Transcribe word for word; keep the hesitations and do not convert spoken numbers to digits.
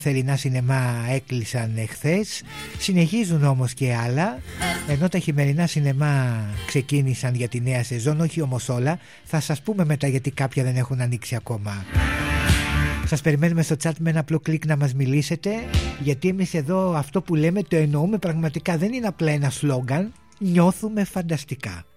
θερινά σινεμά έκλεισαν εχθές, συνεχίζουν όμως και άλλα, ενώ τα χειμερινά σινεμά ξεκίνησαν για τη νέα σεζόν, όχι όμως όλα. Θα σας πούμε μετά γιατί κάποια δεν έχουν ανοίξει ακόμα. Σας περιμένουμε στο chat με ένα απλό κλικ να μας μιλήσετε, γιατί εμείς εδώ αυτό που λέμε το εννοούμε πραγματικά, δεν είναι απλά ένα σλόγγαν, νιώθουμε φανταστικά.